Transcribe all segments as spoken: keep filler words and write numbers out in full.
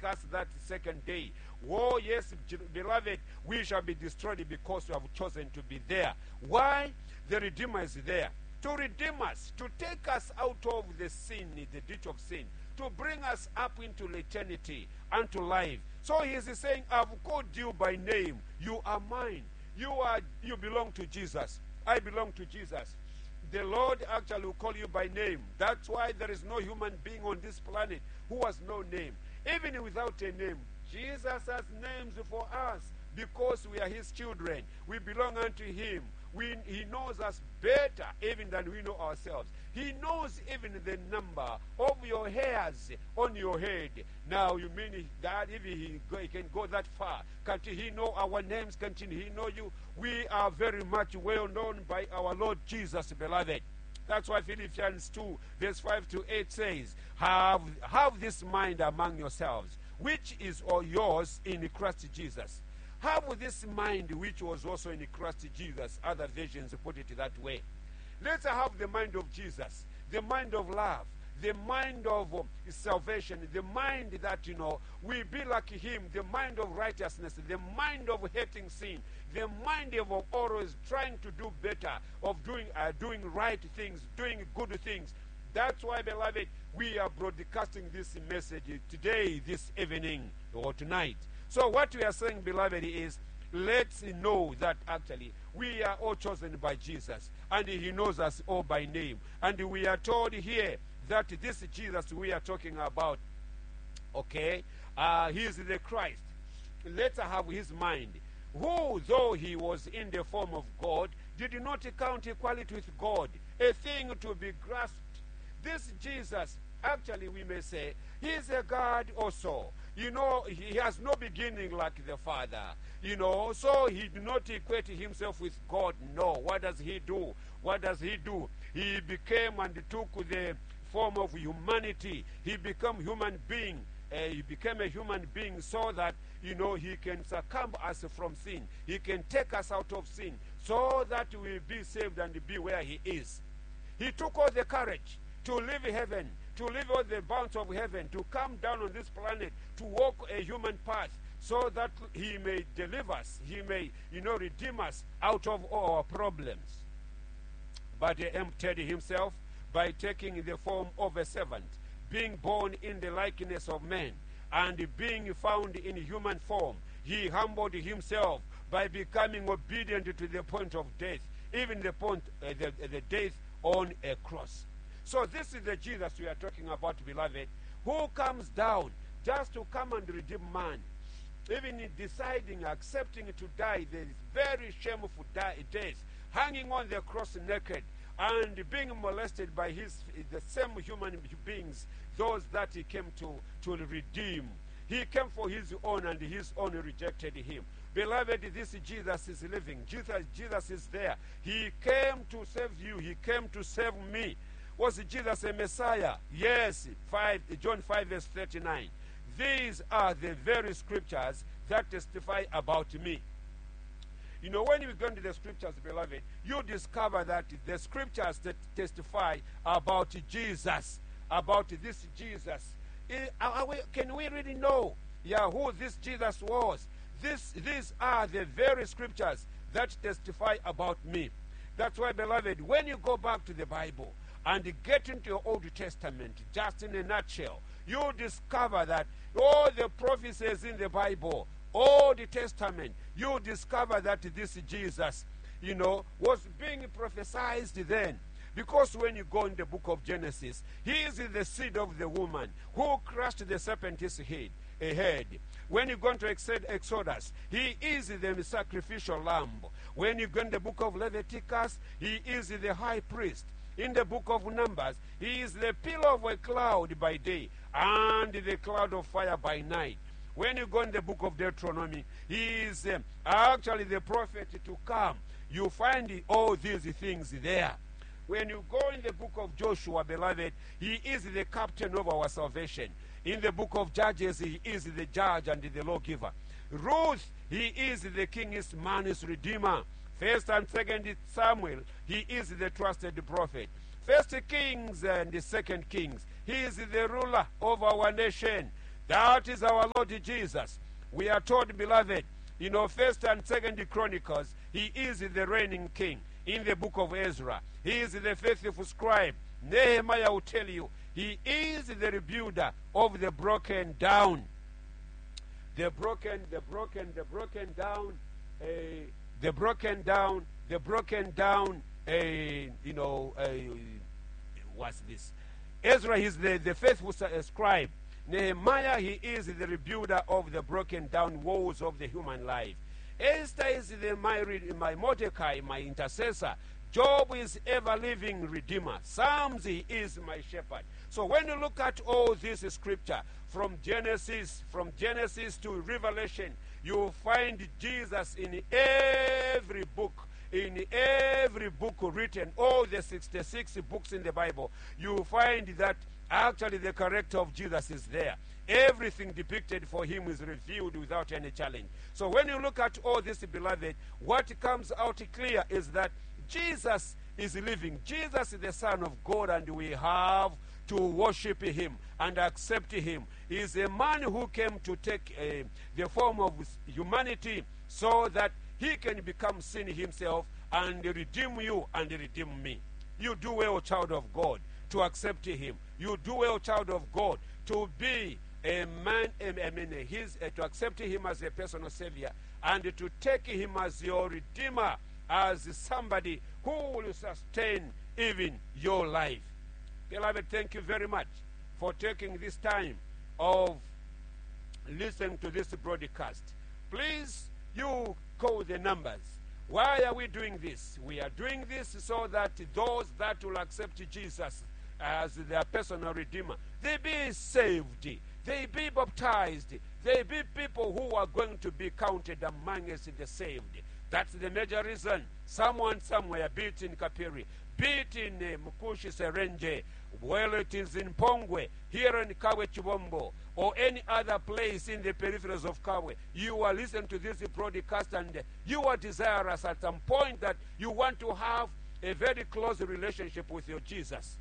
us that second day. Oh, yes, beloved, we shall be destroyed because we have chosen to be there. Why? The Redeemer is there to redeem us, to take us out of the sin, the ditch of sin, to bring us up into eternity and to life. So he is saying, I've called you by name. You are mine. You are. You belong to Jesus. I belong to Jesus. The Lord actually will call you by name. That's why there is no human being on this planet who has no name. Even without a name, Jesus has names for us because we are his children. We belong unto him. We, he knows us better even than we know ourselves. He knows even the number of your hairs on your head. Now, you mean that if he, go, he can go that far? Can't he know our names? Can't he know you? We are very much well known by our Lord Jesus, beloved. That's why Philippians two, verse five to eight says, Have, have this mind among yourselves, which is all yours in Christ Jesus. Have this mind which was also in Christ Jesus. Other versions put it that way. Let's have the mind of Jesus, the mind of love, the mind of um, salvation, the mind that, you know, we be like him, the mind of righteousness, the mind of hating sin, the mind of always trying to do better, of doing, uh, doing right things, doing good things. That's why, beloved, we are broadcasting this message today, this evening, or tonight. So what we are saying, beloved, is let's know that actually we are all chosen by Jesus, and he knows us all by name. And we are told here that this Jesus we are talking about, okay, uh, he is the Christ. Let's have his mind, who, though he was in the form of God, did not count equality with God a thing to be grasped. This Jesus, actually we may say, he is a God also. You know, he has no beginning like the Father. You know, so he did not equate himself with God. No. What does he do? What does he do? He became and took the form of humanity. He became human being. Uh, he became a human being so that, you know, he can succumb us from sin. He can take us out of sin so that we will be saved and be where he is. He took all the courage to leave heaven, to leave all the bounds of heaven, to come down on this planet, to walk a human path, so that he may deliver us, he may, you know, redeem us out of all our problems. But he emptied himself by taking the form of a servant, being born in the likeness of men, and being found in human form, he humbled himself by becoming obedient to the point of death, even the point, uh, the, the death on a cross. So this is the Jesus we are talking about, beloved, who comes down just to come and redeem man. Even in deciding, accepting to die, the very shameful die, death, hanging on the cross naked, and being molested by his the same human beings, those that he came to, to redeem. He came for his own, and his own rejected him. Beloved, this Jesus is living. Jesus, Jesus is there. He came to save you. He came to save me. Was Jesus a Messiah? Yes. five, John five, verse thirty-nine. These are the very scriptures that testify about me. You know, when you go into the scriptures, beloved, you discover that the scriptures that testify about Jesus, about this Jesus. Are we, can we really know, yeah, who this Jesus was? This, these are the very scriptures that testify about me. That's why, beloved, when you go back to the Bible and get into your Old Testament, just in a nutshell, you discover that all the prophecies in the Bible, Old Testament, you discover that this Jesus, you know, was being prophesied then. Because when you go in the book of Genesis, he is the seed of the woman who crushed the serpent's head. Ahead. When you go into Exodus, he is the sacrificial lamb. When you go in the book of Leviticus, he is the high priest. In the book of Numbers, he is the pillar of a cloud by day and the cloud of fire by night. When you go in the book of Deuteronomy, he is um, actually the prophet to come. You find all these things there. When you go in the book of Joshua, beloved, he is the captain of our salvation. In the book of Judges, he is the judge and the lawgiver. Ruth, he is the king's man's redeemer. First and second Samuel, he is the trusted prophet. First Kings and the second Kings, he is the ruler of our nation. That is our Lord Jesus. We are told, beloved, you know, First and Second Chronicles, he is the reigning king. In the book of Ezra, he is the faithful scribe. Nehemiah will tell you, he is the rebuilder of the broken down. The broken, the broken, the broken down, uh, the broken down, the broken down, uh, you know, uh, what's this? Ezra is the, the faithful scribe. Nehemiah, he is the rebuilder of the broken down walls of the human life. Esther is the, my, my Mordecai, my intercessor. Job is ever-living redeemer. Psalms, he is my shepherd. So when you look at all this scripture, from Genesis, from Genesis to Revelation, you will find Jesus in every book. In every book written, all the sixty-six books in the Bible, you will find that actually the character of Jesus is there. Everything depicted for him is revealed without any challenge. So when you look at all this, beloved, what comes out clear is that Jesus is living. Jesus is the Son of God, and we have to worship him and accept him. He is a man who came to take uh, the form of humanity so that he can become sin himself and redeem you and redeem me. You do well, child of God, to accept him. You do well, child of God, to be a man, I mean, his, uh, to accept him as a personal savior and to take him as your redeemer, as somebody who will sustain even your life. Beloved, thank you very much for taking this time of listening to this broadcast. Please, you call the numbers. Why are we doing this? We are doing this so that those that will accept Jesus as their personal redeemer, they be saved, they be baptized, they be people who are going to be counted amongst the saved. That's the major reason. Someone somewhere, be it in Kapiri, be it in uh, Mukushi Serenje, whether it is in Pongwe, here in Kawe Chibombo, or any other place in the peripheries of Kawe, you are listening to this broadcast and you are desirous at some point that you want to have a very close relationship with your Jesus.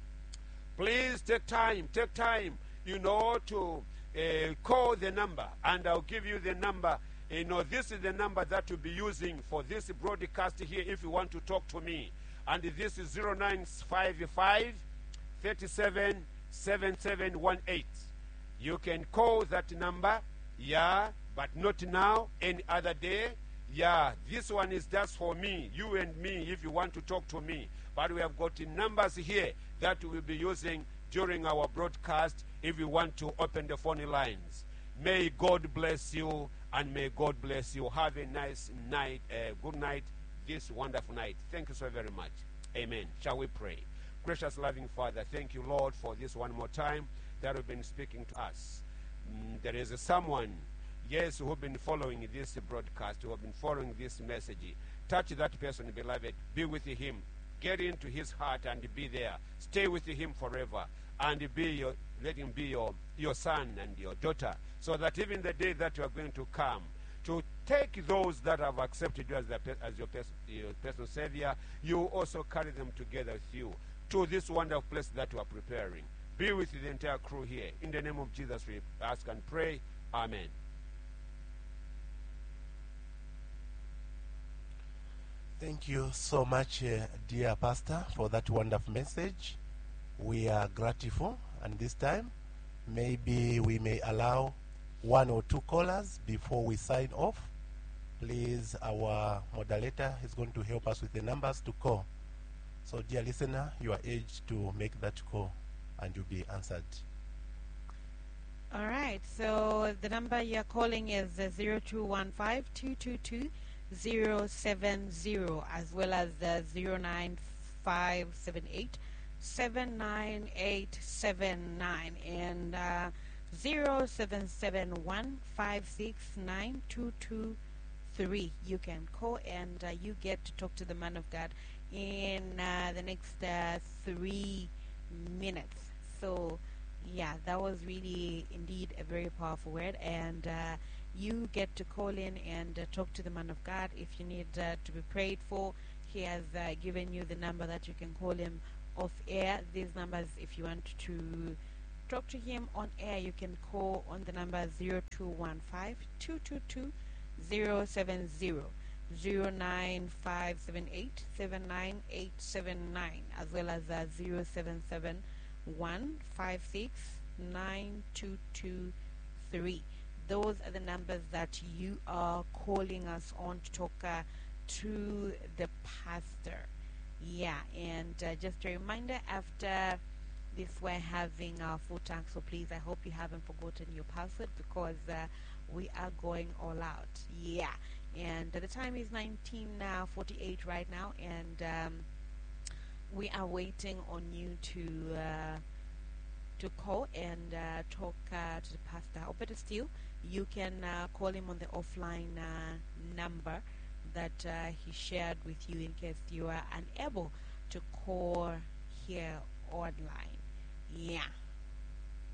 Please take time, take time, you know, to uh, call the number, and I'll give you the number. You know, this is the number that you'll be using for this broadcast here if you want to talk to me. And this is zero nine five five, three seven, seven seven one eight. You can call that number, yeah, but not now, any other day. Yeah, this one is just for me, you and me, if you want to talk to me. But we have got numbers here that we will be using during our broadcast if you want to open the phone lines. May God bless you, and may God bless you. Have a nice night, uh, good night, this wonderful night. Thank you so very much. Amen. Shall we pray? Gracious, loving Father, thank you, Lord, for this one more time that you've been speaking to us. Mm, there is a someone, yes, who have been following this broadcast, who have been following this message. Touch that person, beloved. Be with him. Get into his heart and be there. Stay with him forever. And be your, let him be your, your son and your daughter, so that even the day that you are going to come, to take those that have accepted you as, the, as your, pers your personal savior, you also carry them together with you to this wonderful place that you are preparing. Be with the entire crew here. In the name of Jesus we ask and pray. Amen. Thank you so much, uh, dear Pastor, for that wonderful message. We are grateful, and this time maybe we may allow one or two callers before we sign off. Please, our moderator is going to help us with the numbers to call. So, dear listener, you are urged to make that call and you'll be answered. All right, so the number you're calling is uh, zero two one five, two two two, zero seven zero, as well as the zero nine five seven eight, seven nine eight seven nine, and uh, zero seven seven one five six nine two two three. You can call and uh, you get to talk to the man of God in uh, the next uh, three minutes. So yeah, that was really indeed a very powerful word, and uh, you get to call in and uh, talk to the man of God if you need uh, to be prayed for. He has uh, given you the number that you can call him off air. These numbers, if you want to talk to him on air, you can call on the number zero two one five, two two two, zero seven zero, zero nine five seven eight, seven nine eight seven nine, as well as uh, zero seven seven one five six nine two two three. Those are the numbers that you are calling us on to talk uh, to the pastor. Yeah, and uh, just a reminder, after this we're having our full tank, so please, I hope you haven't forgotten your password, because uh, we are going all out. Yeah, and uh, the time is nineteen forty-eight right now, and um, we are waiting on you to uh, to call and uh, talk uh, to the pastor. Or better still, you can uh, call him on the offline uh, number that uh, he shared with you in case you are unable to call here online. Yeah.